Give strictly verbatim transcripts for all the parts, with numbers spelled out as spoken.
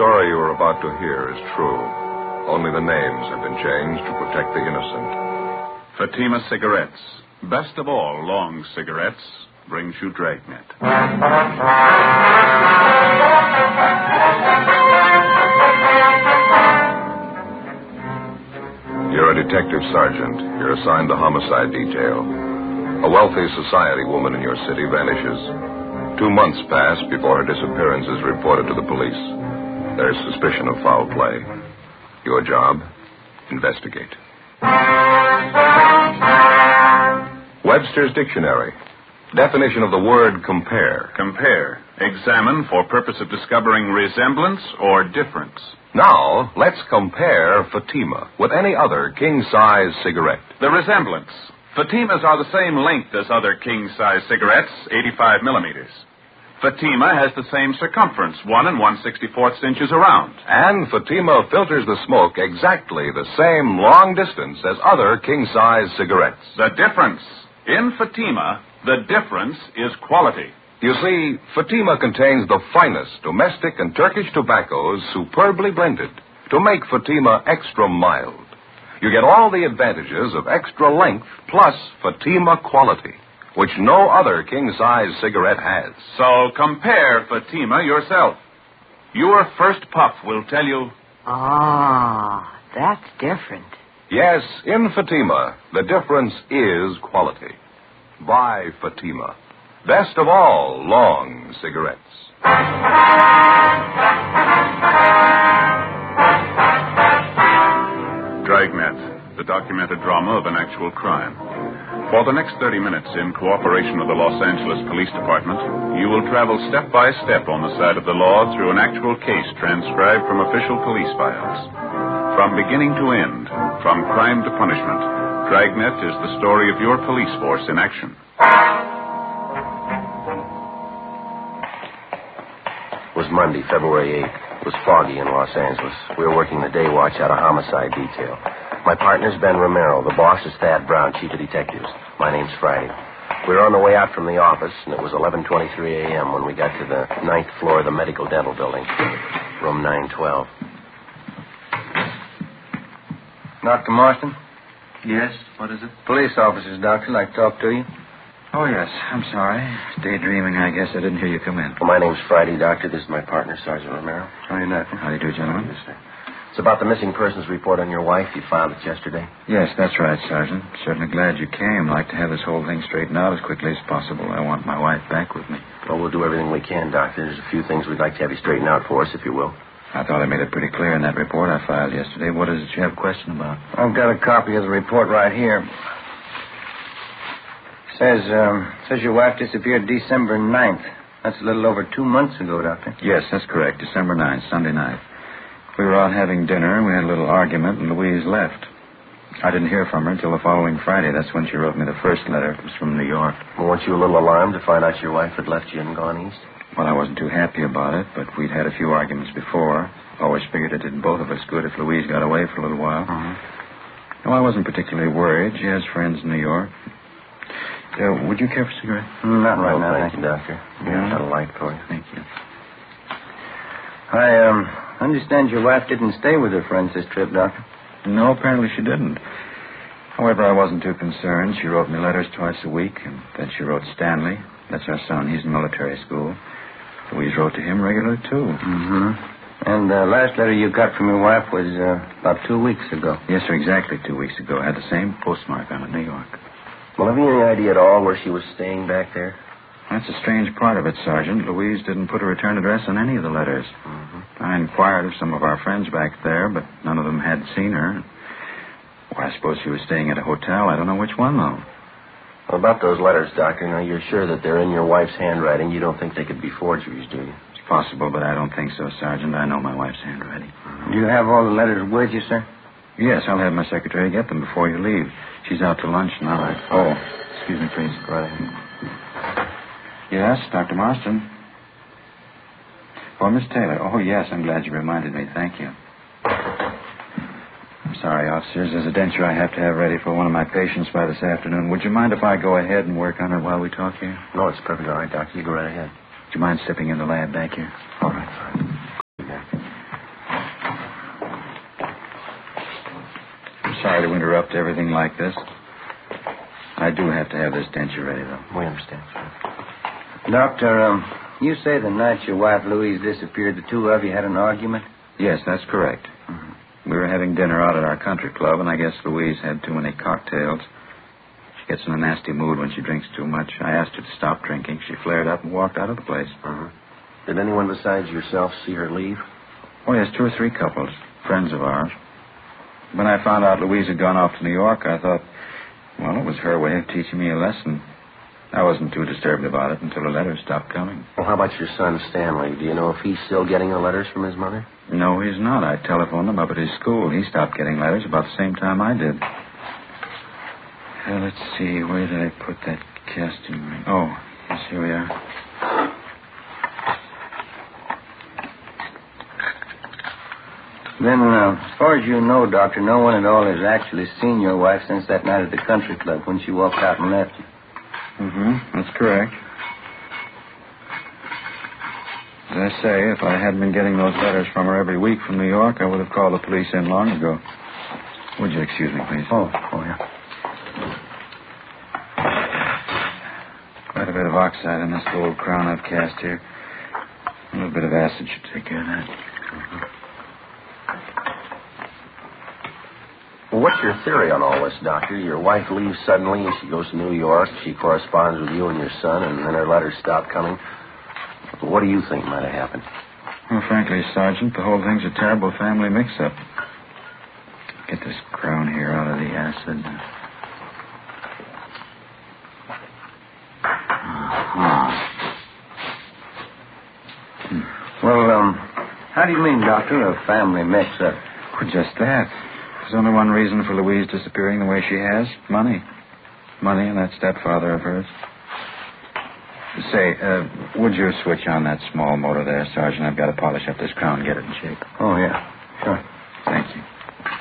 story you are about to hear is true. Only the names have been changed to protect the innocent. Fatima Cigarettes, best of all long cigarettes, brings you Dragnet. You're a detective sergeant. You're assigned the homicide detail. A wealthy society woman in your city vanishes. Two months pass before her disappearance is reported to the police. There's suspicion of foul play. Your job? Investigate. Webster's Dictionary. Definition of the word compare. Compare. Examine for purpose of discovering resemblance or difference. Now, let's compare Fatima with any other king-size cigarette. The resemblance. Fatimas are the same length as other king-size cigarettes, eighty-five millimeters. Fatima has the same circumference, one and one sixty-fourths inches around. And Fatima filters the smoke exactly the same long distance as other king-size cigarettes. The difference. In Fatima, the difference is quality. You see, Fatima contains the finest domestic and Turkish tobaccos superbly blended to make Fatima extra mild. You get all the advantages of extra length plus Fatima quality, which no other king-size cigarette has. So compare Fatima yourself. Your first puff will tell you... Ah, that's different. Yes, in Fatima, the difference is quality. Buy Fatima. Best of all long cigarettes. Dragnet, the documented drama of an actual crime. For the next thirty minutes, in cooperation with the Los Angeles Police Department, you will travel step by step on the side of the law through an actual case transcribed from official police files. From beginning to end, from crime to punishment, Dragnet is the story of your police force in action. It was Monday, February eighth. It was foggy in Los Angeles. We were working the day watch out of homicide detail. My partner's Ben Romero. The boss is Thad Brown, chief of detectives. My name's Friday. We were on the way out from the office, and it was eleven twenty-three a.m. when we got to the ninth floor of the medical dental building, room nine twelve. Doctor Marston? Yes, what is it? Police officers, Doctor. Like to talk to you. Oh, yes. I'm sorry. Daydreaming, I guess. I didn't hear you come in. Well, my name's Friday, Doctor. This is my partner, Sergeant Romero. How do you know? How do you do, gentlemen? Yes, sir. It's about the missing persons report on your wife. You filed it yesterday. Yes, that's right, Sergeant. Certainly glad you came. I'd like to have this whole thing straightened out as quickly as possible. I want my wife back with me. Well, we'll do everything we can, Doctor. There's a few things we'd like to have you straighten out for us, if you will. I thought I made it pretty clear in that report I filed yesterday. What is it you have a question about? I've got a copy of the report right here. Says, um, says your wife disappeared December ninth. That's a little over two months ago, Doctor. Yes, that's correct. December ninth, Sunday night. We were out having dinner, and we had a little argument, and Louise left. I didn't hear from her until the following Friday. That's when she wrote me the first letter. It was from New York. Well, weren't you a little alarmed to find out your wife had left you and gone east? Well, I wasn't too happy about it, but we'd had a few arguments before. Always figured it did both of us good if Louise got away for a little while. Mm-hmm. No, I wasn't particularly worried. She has friends in New York. Uh, would you care for a cigarette? Mm, not right no, now, thank you, Doctor. Yeah? Got a light for you. Thank you. I, um, understand your wife didn't stay with her friends this trip, Doctor. No, apparently she didn't. However, I wasn't too concerned. She wrote me letters twice a week, and then she wrote Stanley. That's our son. He's in military school. Louise wrote to him regularly, too. Mm-hmm. And the uh, last letter you got from your wife was uh, about two weeks ago. Yes, sir, exactly two weeks ago. I had the same postmark on it, New York. Well, have you any idea at all where she was staying back there? That's a strange part of it, Sergeant. Louise didn't put a return address on any of the letters. Mm-hmm. I inquired of some of our friends back there, but none of them had seen her. Well, I suppose she was staying at a hotel. I don't know which one, though. Well, about those letters, Doctor, now you're sure that they're in your wife's handwriting. You don't think they could be forgeries, do you? It's possible, but I don't think so, Sergeant. I know my wife's handwriting. Do you have all the letters with you, sir? Yes, I'll have my secretary get them before you leave. She's out to lunch now. All right. Oh, excuse me, please. Go right ahead. Yes, Doctor Marston. Oh, Miss Taylor. Oh, yes, I'm glad you reminded me. Thank you. I'm sorry, officers. There's a denture I have to have ready for one of my patients by this afternoon. Would you mind if I go ahead and work on it while we talk here? No, it's perfectly all right, Doctor. You go right ahead. Would you mind stepping in the lab back here? All right, fine. sorry to interrupt everything like this. I do have to have this denture ready, though. We understand, sir. Doctor, um, you say the night your wife Louise disappeared, the two of you had an argument? Yes, that's correct. Mm-hmm. We were having dinner out at our country club, and I guess Louise had too many cocktails. She gets in a nasty mood when she drinks too much. I asked her to stop drinking. She flared up and walked out of the place. Uh-huh. Did anyone besides yourself see her leave? Oh, yes, two or three couples, friends of ours. When I found out Louise had gone off to New York, I thought, well, it was her way of teaching me a lesson. I wasn't too disturbed about it until the letters stopped coming. Well, how about your son, Stanley? Do you know if he's still getting the letters from his mother? No, he's not. I telephoned him up at his school. He stopped getting letters about the same time I did. Well, let's see. Where did I put that casting ring? Oh, yes, here we are. Then, uh, as far as you know, Doctor, no one at all has actually seen your wife since that night at the country club when she walked out and left you. Mm-hmm. That's correct. As I say, if I hadn't been getting those letters from her every week from New York, I would have called the police in long ago. Would you excuse me, please? Oh, oh, yeah. Quite a bit of oxide in this gold crown I've cast here. A little bit of acid should take care of that. Mm-hmm. Well, what's your theory on all this, Doctor? Your wife leaves suddenly and she goes to New York. She corresponds with you and your son, and then her letters stop coming. What do you think might have happened? Well, frankly, Sergeant, the whole thing's a terrible family mix-up. Get this crown here out of the acid. Uh-huh. Well, um, how do you mean, Doctor, a family mix-up? Well, just that. There's only one reason for Louise disappearing the way she has. Money. Money and that stepfather of hers. Say, uh, would you switch on that small motor there, Sergeant? I've got to polish up this crown and get it in shape. Oh, yeah. Sure. Thank you.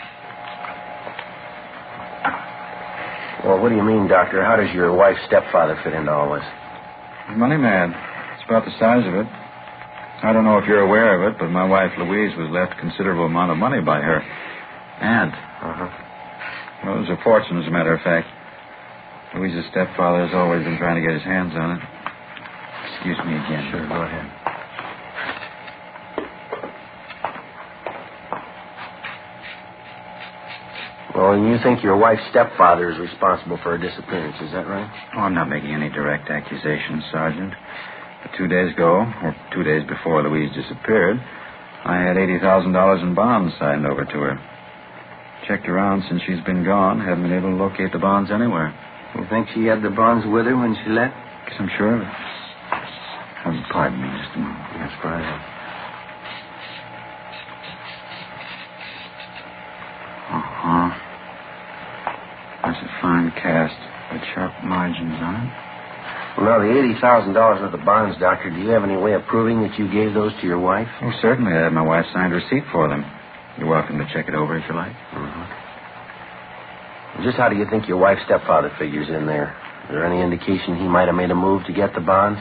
Well, what do you mean, Doctor? How does your wife's stepfather fit into all this? Money man. It's about the size of it. I don't know if you're aware of it, but my wife, Louise, was left a considerable amount of money by her aunt. Uh-huh. Well, it was a fortune, as a matter of fact. Louise's stepfather has always been trying to get his hands on it. Excuse me again. Sure, go ahead. Well, and you think your wife's stepfather is responsible for her disappearance, is that right? Oh, I'm not making any direct accusations, Sergeant. But two days ago, or two days before Louise disappeared, I had eighty thousand dollars in bonds signed over to her. Checked around since she's been gone. Haven't been able to locate the bonds anywhere. You think she had the bonds with her when she left? Guess I'm sure of it. Um, pardon me just a moment. That's right. Uh-huh. There's a fine cast with sharp margins on it. Well, now, the eighty thousand dollars worth of bonds, Doctor, do you have any way of proving that you gave those to your wife? Oh, certainly. I had my wife signed a receipt for them. You're welcome to check it over if you like. Mm-hmm. Just how do you think your wife's stepfather figures in there? Is there any indication he might have made a move to get the bonds?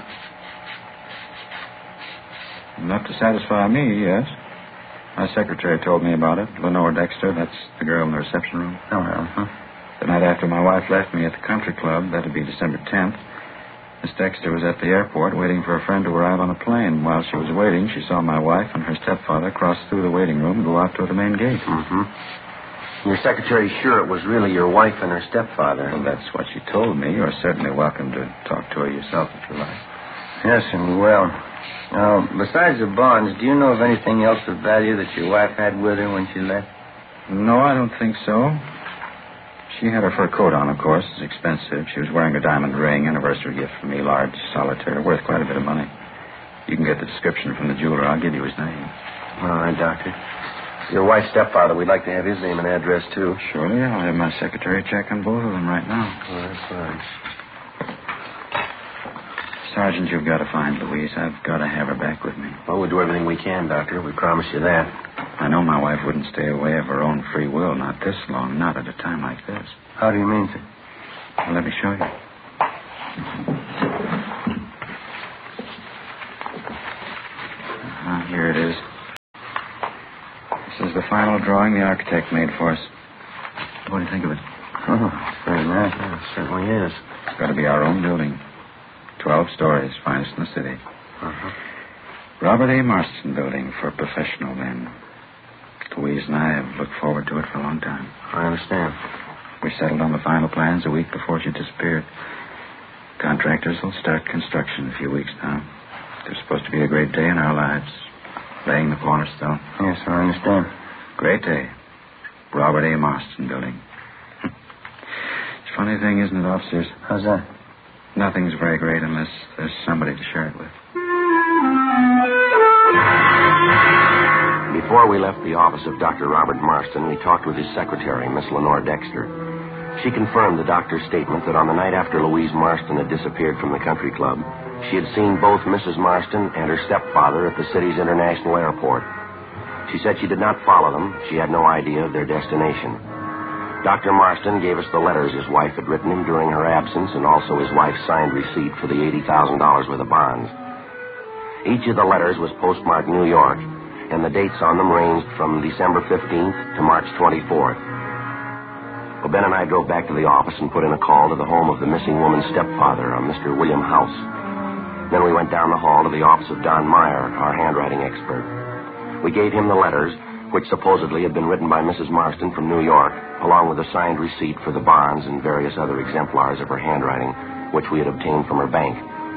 Enough to satisfy me, yes. My secretary told me about it. Lenore Dexter, that's the girl in the reception room. Oh, well, huh? The night after my wife left me at the country club, that'd be December tenth, Miss Dexter was at the airport waiting for a friend to arrive on a plane. While she was waiting, she saw my wife and her stepfather cross through the waiting room and go out toward the main gate. Mm-hmm. Your secretary's sure it was really your wife and her stepfather. Well, that's what she told me. You're certainly welcome to talk to her yourself if you like. Yes, and well. Now, besides the bonds, do you know of anything else of value that your wife had with her when she left? No, I don't think so. She had her fur coat on, of course. It's expensive. She was wearing a diamond ring, anniversary gift from me, large solitaire, worth quite a bit of money. You can get the description from the jeweler. I'll give you his name. All right, Doctor. Your wife's stepfather, we'd like to have his name and address, too. Surely. I'll have my secretary check on both of them right now. Oh, that's fine. Sergeant, you've got to find Louise. I've got to have her back with me. Well, we'll do everything we can, Doctor. We promise you that. I know my wife wouldn't stay away of her own free will, not this long, not at a time like this. How do you mean, sir? Well, let me show you. Uh, here it is. This is the final drawing the architect made for us. What do you think of it? Oh, it's very nice. Yeah, it certainly is. It's got to be our own building. Twelve stories, finest in the city. Uh-huh. Robert A. Marston Building for professional men. Louise and I have looked forward to it for a long time. I understand. We settled on the final plans a week before she disappeared. Contractors will start construction in a few weeks now. There's supposed to be a great day in our lives. Laying the cornerstone. Yes, I understand. Great day. Robert A. Marston Building. It's a funny thing, isn't it, officers? How's that? Nothing's very great unless there's somebody to share it with. Before we left the office of Doctor Robert Marston, we talked with his secretary, Miss Lenore Dexter. She confirmed the doctor's statement that on the night after Louise Marston had disappeared from the country club, she had seen both Missus Marston and her stepfather at the city's international airport. She said she did not follow them. She had no idea of their destination. Doctor Marston gave us the letters his wife had written him during her absence and also his wife's signed receipt for the eighty thousand dollars worth of bonds. Each of the letters was postmarked New York, and the dates on them ranged from December fifteenth to March twenty-fourth. Well, Ben and I drove back to the office and put in a call to the home of the missing woman's stepfather, a Mister William House. Then we went down the hall to the office of Don Meyer, our handwriting expert. We gave him the letters, which supposedly had been written by Missus Marston from New York, along with a signed receipt for the bonds and various other exemplars of her handwriting, which we had obtained from her bank.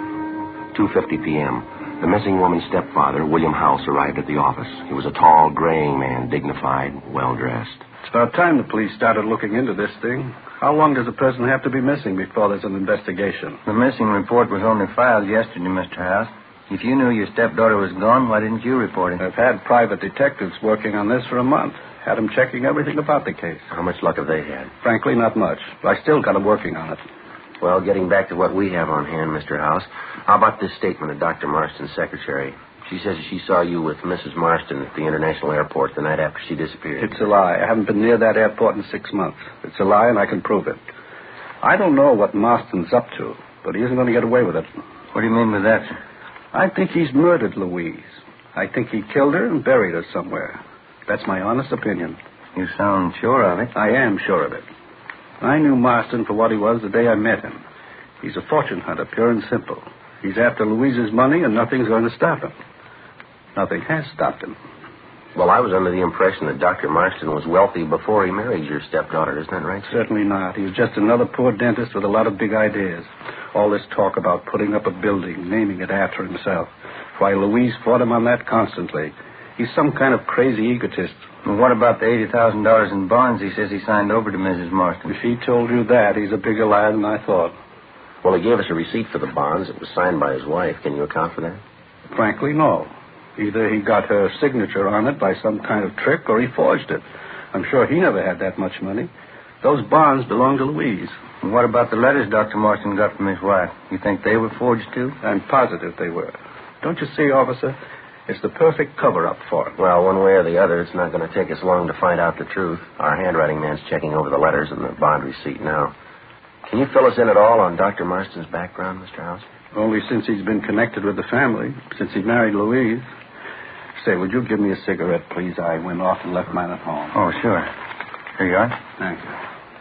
two fifty p.m., the missing woman's stepfather, William House, arrived at the office. He was a tall, graying man, dignified, well-dressed. It's about time the police started looking into this thing. How long does a person have to be missing before there's an investigation? The missing report was only filed yesterday, Mister House. If you knew your stepdaughter was gone, why didn't you report it? I've had private detectives working on this for a month. Had them checking everything about the case. How much luck have they had? Frankly, not much. But I still got them working on it. Well, getting back to what we have on hand, Mister House, how about this statement of Doctor Marston's secretary? She says she saw you with Missus Marston at the international airport the night after she disappeared. It's a lie. I haven't been near that airport in six months. It's a lie, and I can prove it. I don't know what Marston's up to, but he isn't going to get away with it. What do you mean by that, sir? I think he's murdered Louise. I think he killed her and buried her somewhere. That's my honest opinion. You sound sure of it. I am sure of it. I knew Marston for what he was the day I met him. He's a fortune hunter, pure and simple. He's after Louise's money, and nothing's going to stop him. Nothing has stopped him. Well, I was under the impression that Doctor Marston was wealthy before he married your stepdaughter. Isn't that right, sir? Certainly not. He was just another poor dentist with a lot of big ideas. All this talk about putting up a building, naming it after himself. Why, Louise fought him on that constantly. He's some kind of crazy egotist. Well, what about the eighty thousand dollars in bonds he says he signed over to Missus Marston? If he told you that, he's a bigger liar than I thought. Well, he gave us a receipt for the bonds. It was signed by his wife. Can you account for that? Frankly, no. Either he got her signature on it by some kind of trick, or he forged it. I'm sure he never had that much money. Those bonds belong to Louise. And what about the letters Doctor Marston got from his wife? You think they were forged, too? I'm positive they were. Don't you see, officer? It's the perfect cover-up for it. Well, one way or the other, it's not going to take us long to find out the truth. Our handwriting man's checking over the letters and the bond receipt now. Can you fill us in at all on Doctor Marston's background, Mister House? Only since he's been connected with the family, since he married Louise. Say, would you give me a cigarette, please? I went off and left mine at home. Oh, sure. Here you are. Thank you.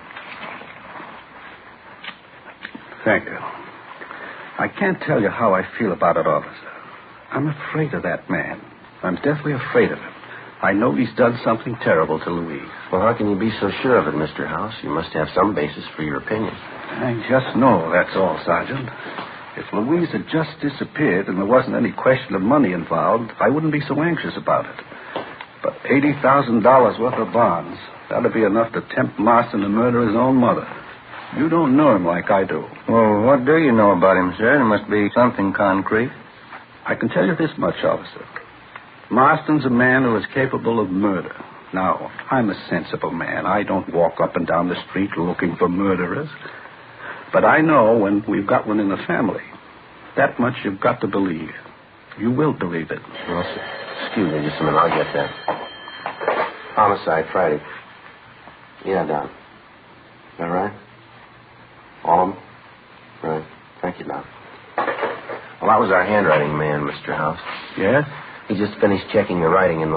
Thank you. I can't tell you how I feel about it, officer. I'm afraid of that man. I'm deathly afraid of him. I know he's done something terrible to Louise. Well, how can you be so sure of it, Mister House? You must have some basis for your opinion. I just know, that's all, Sergeant. If Louise had just disappeared and there wasn't any question of money involved, I wouldn't be so anxious about it. But eighty thousand dollars worth of bonds, that'd be enough to tempt Marston to murder his own mother. You don't know him like I do. Well, what do you know about him, sir? There must be something concrete. I can tell you this much, officer. Marston's a man who is capable of murder. Now, I'm a sensible man. I don't walk up and down the street looking for murderers. But I know when we've got one in the family. That much you've got to believe. You will believe it. Well, sir, excuse me just a minute. I'll get that. Homicide, Friday. Yeah, Don. Is that right? All of them? Right. Thank you, Don. Well, that was our handwriting man, Mister House. Yes? He just finished checking the writing in the